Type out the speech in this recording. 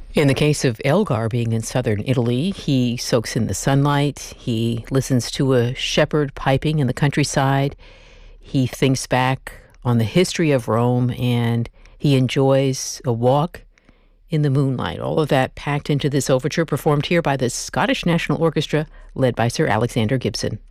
In the case of Elgar being in southern Italy, he soaks in the sunlight, he listens to a shepherd piping in the countryside, he thinks back on the history of Rome, and he enjoys a walk in the moonlight. All of that packed into this overture performed here by the Scottish National Orchestra, led by Sir Alexander Gibson.